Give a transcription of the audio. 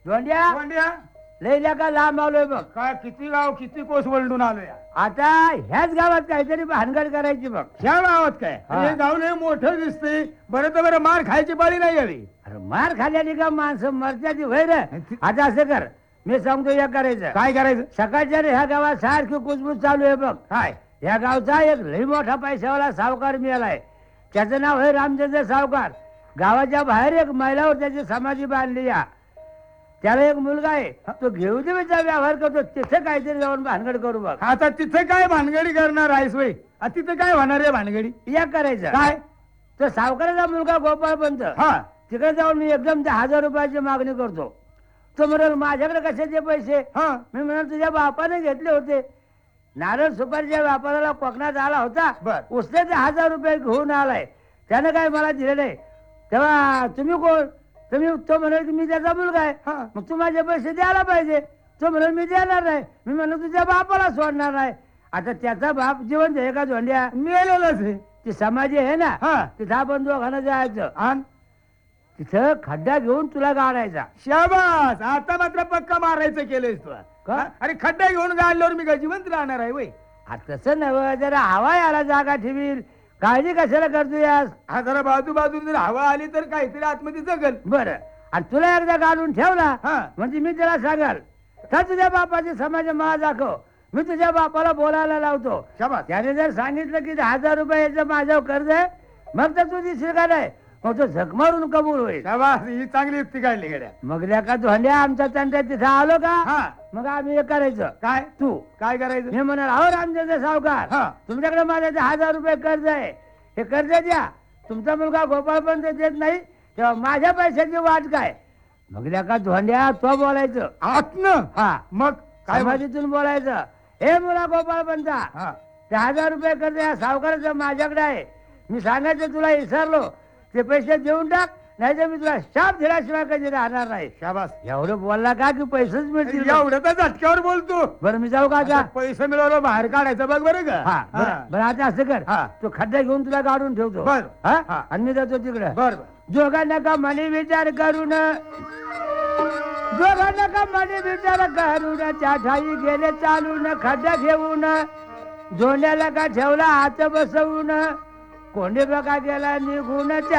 धोंड्या कोंड्या लईल्या का लांब आलोय बघ. काय किती गाव किती कोस वलडून आलोय आता ह्याच गावात काहीतरी भानगड करायची बघ. ह्या गावात काय हा. हे गाव लय मोठं दिसतंय. बरं तर बरं मार खायची पाळी नाही यावी. अरे मार खाल्ल्याने का माणसं मरत्याची होय रे. आता असं कर, मी सांगतो या करायचं. काय करायचं सकाळच्या रे ह्या गावात सारखी कुजबूज चालू आहे बघ. काय या गावचा एक लई मोठा पैशावाला सावकार मिळालाय. त्याचं नाव आहे रामचंद्र सावकार. गावाच्या बाहेर एक महिलावर त्याची समाधी बांधली या. त्याला एक मुलगा आहे, तो घेऊ देवीचा व्यवहार करतो. तिथे काहीतरी जाऊन भानगड करू बघ. आता तिथे काय भानगडी करणार आहेस वय? तिथे काय होणार आहे भानगडी? या करायचं काय तो सावकाराचा मुलगा गोपाळ पंत हा तिकडे जाऊन मी एकदम 10,000 रुपयाची मागणी करतो. तो म्हणाल माझ्याकडे कशाचे पैसे? हा मी म्हणाल तुझ्या बापाने घेतले होते. नारळ सुपारीच्या व्यापाराला कोकणात आला होता. बर. उसने 10,000 रुपये घेऊन आलाय. त्यानं काय मला दिले नाही. तेव्हा तुम्ही कोण? तुम्ही तो म्हणाल की मी त्याचा मुलगा आहे. हा. मग तू माझे पैसे द्यायला पाहिजे. तो म्हणाल मी देणार नाही. मी म्हणलं तुझ्या बापाला सोडणार नाही. आता त्याचा बाप जिवंत आहे का झोंड्या? मिळालेलंच आहे. ती समाधी आहे ना, हा. तिथं आपण दोघांना जायचं. आण तिथं खड्डा घेऊन तुला गाडायचा. शाबास. आता मात्र पक्का मारायचं केलंयस तू. का? अरे खड्डा घेऊन गाडल्यावर मी काय जिवंत राहणार आहे वय? तसं नव्ह, जरा हवा याला जागा ठेवील. काळजी कशाला करतो यास? हा जरा बाजूबाजून जर हवा आली तर काहीतरी आतमध्ये जगल. बरं, आणि तुला एकदा काढून ठेवला हा. म्हणजे मी त्याला सांगाल तर तुझ्या बापाची समाज मला दाखव. मी तुझ्या बापाला बोलायला लावतो. शाबास. त्याने जर सांगितलं की 10,000 रुपयाचं माझ्यावर कर्ज आहे, मग तर तुझी शिरका नाही. मग तो झक मारून कबूल होईल. शाबास. ही चांगली युक्ती काढली गड्या. मग का धोंड्या आमच्या तंट्यात तिथं आलो का, हा मग आम्ही हे करायचं. काय तू काय करायचं? मी म्हणाल अहो रामचंद्र सावकार, हा. तुमच्याकडे माझे 10,000 रुपये कर्ज आहे, हे कर्ज द्या. तुमचा मुलगा गोपाळ पण ते देत नाही, तेव्हा माझ्या पैशाची वाट काय? मग का धोंड्या तो बोलायचं. आतनं हा, मग काय बोल- समाधीतून बोलायचं. हे मुला गोपाळ पंता, हा 10,000 रुपये कर्ज या सावकाराचं माझ्याकडे आहे. मी सांगायचं तुला विसरलो, ते पैसे देऊन टाक, नाही तर मी तुला शाप दिल्याशिवाय कधी राहणार नाही. शाबास. एवढं बोलला का की पैसेच मिळतील? एवढं तर झटक्यावर बोलतो. बरं मी जाऊ का आता? पैसे मिळवलं बाहेर काढायचं बघ बरं का? हा बरं बरं, आता असं कर, हा. तो खड्डा घेऊन तुला काढून ठेवतो. बरं. हा? हा. आणि मी जातो तिकडे. बर दोघांना का म्हणे विचार करून, दोघांना का म्हणे विचार करून, त्या ठाई गेले चालून खड्डा घेऊन. जोंड्याला का ठेवला हात बसवून, कोंडी बघा गेला निघून.